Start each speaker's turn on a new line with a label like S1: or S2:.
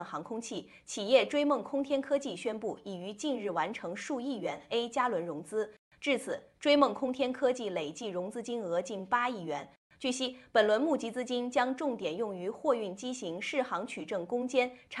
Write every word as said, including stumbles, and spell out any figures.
S1: 航空器企业追梦空天科技宣布，已于近日完成数亿元 A 加轮融资。至此，追梦空天科技累计融资金额近八亿元。据悉，本轮募集资金将重点用于货运机型适航取证攻坚。